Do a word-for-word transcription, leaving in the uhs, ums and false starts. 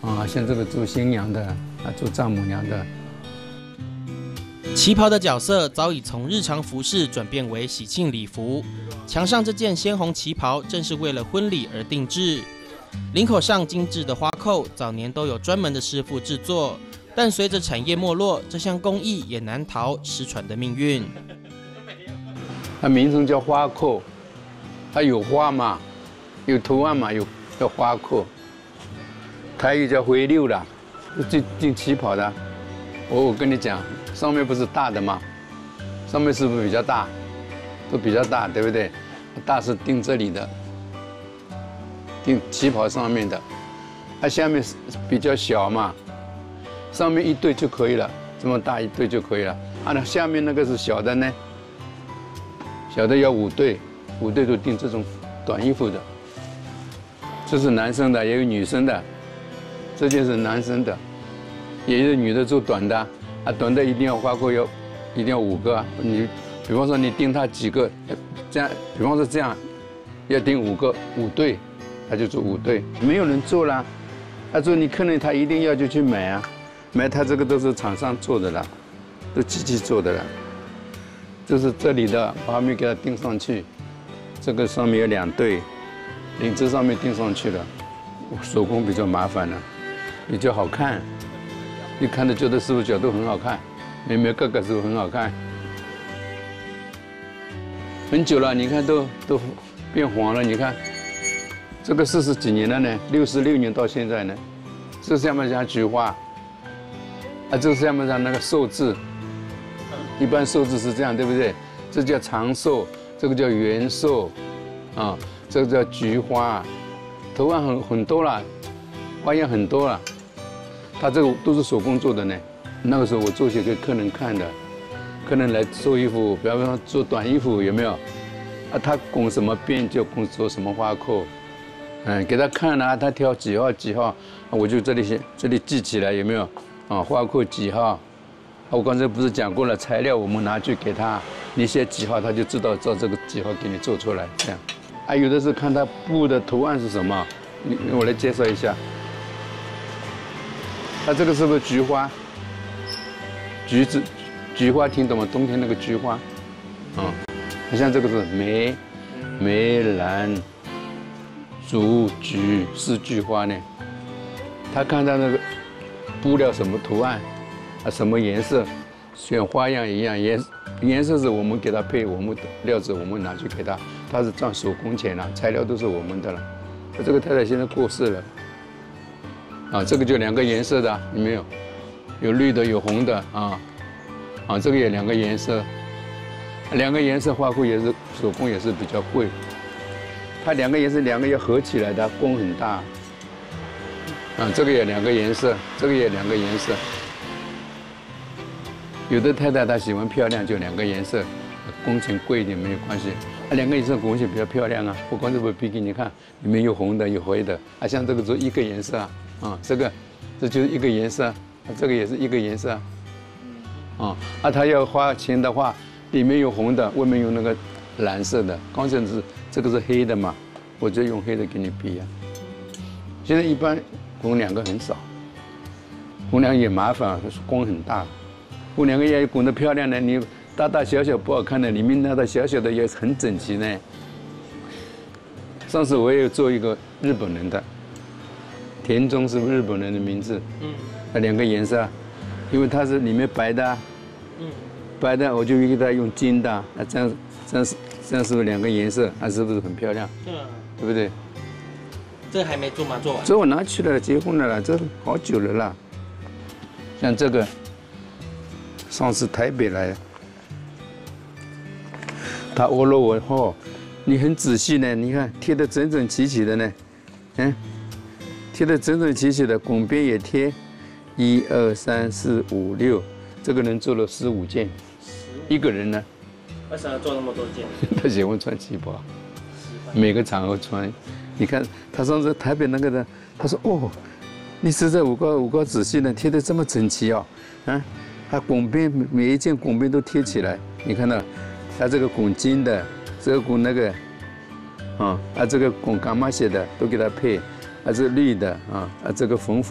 啊，像这个做新娘的啊，做丈母娘的。 旗袍的角色早已从日常服饰转变为喜庆礼服。墙上这件鲜红旗袍正是为了婚礼而定制。领口上精致的花扣，早年都有专门的师傅制作，但随着产业没落，这项工艺也难逃失传的命运。 它名称叫花扣，它有花嘛，有图案嘛，有叫花扣。台语叫灰溜啦，进进旗袍的。我我跟你讲，上面不是大的吗？上面是不是比较大？都比较大，对不对？大是钉这里的，钉旗袍上面的，它下面是比较小嘛，上面一对就可以了，这么大一对就可以了。啊，那下面那个是小的呢，小的要五对，五对都钉这种短衣服的。这是男生的，也有女生的，这件是男生的，也有女的做短的，啊，短的一定要花扣要，一定要五个啊，你。比方说你钉它几个，这样，比方说这样，要钉五个五对，他就做五对，没有人做啦。他说你客人他一定要就去买啊，买他这个都是厂商做的啦，都机器做的啦。就是这里的我还没给它钉上去，这个上面有两对，领子上面钉上去了，手工比较麻烦了，比较好看，一看着觉得师傅角度很好看，每每个个师傅很好看。很久了，你看都都变黄了。你看，这个四十几年了呢，六十六年到现在呢。这下面像菊花，啊，这下面像那个寿字，一般寿字是这样，对不对？这叫长寿，这个叫元寿，啊，这个叫菊花，图案很很多了，花样很多了。它这个都是手工做的呢。那个时候我做些给客人看的。客人来做衣服，比方说做短衣服有没有？啊，他拱什么边就拱做什么花扣，嗯，给他看啊，他挑几号几号，我就这里写，这里记起来有没有？啊，花扣几号？我刚才不是讲过了，材料我们拿去给他，你写几号，他就知道照这个几号给你做出来，这样。啊，有的是看他布的图案是什么，你我来介绍一下。他这个是不是菊花？橘子。菊花听懂吗？冬天那个菊花，啊，你像这个是梅、梅兰、竹、菊四菊花呢。他看到那个布料什么图案，啊，什么颜色，选花样一样，颜颜色是我们给他配，我们的料子我们拿去给他，他是赚手工钱了，材料都是我们的了。这个太太现在过世了，啊，这个就两个颜色的，有没有？有绿的，有红的啊。啊，这个也两个颜色，两个颜色花裤也是手工也是比较贵，它两个颜色两个要合起来的，工很大。啊，这个也两个颜色，这个也两个颜色。有的太太她喜欢漂亮，就两个颜色，工钱贵一点没有关系。啊，两个颜色工钱比较漂亮啊，不光这个比基尼，你看里面有红的有灰的，啊，像这个就一个颜色啊，啊，这个这就是一个颜色，啊，这个也是一个颜色啊。啊，啊，他要花钱的话，里面有红的，外面有那个蓝色的。刚才是这个是黑的嘛，我就用黑的给你比啊。现在一般拱两个很少，拱两个也麻烦，工很大。拱两个也拱得漂亮的，你大大小小不好看的，里面大大小小的也很整齐呢。上次我也有做一个日本人的，田中是日本人的名字，嗯，那两个颜色。因为它是里面白的，嗯，白的我就给它用金的，啊，这样这样是这样是不是两个颜色？啊，是不是很漂亮？嗯，对不对？ 这还没做吗？做完？ 这我拿去了，结婚了啦，这好久了啦。像这个，上次台北来的，他问了我哦，你很仔细呢，你看贴得整整齐齐的呢，嗯，贴得整整齐齐的，拱边也贴。一二三四五六，这个人做了十五件，一个人呢？ 为什么要做那么多件？ 他喜欢穿旗袍，每个场合穿。你看他上次台北那个的，他说哦，你实在五个五个仔细的贴得这么整齐哦，啊，他拱边每一件拱边都贴起来，你看到，他这个拱金的，这个拱那个，啊，啊这个拱伽马血的都给他配，啊这个绿的啊，啊这个缝。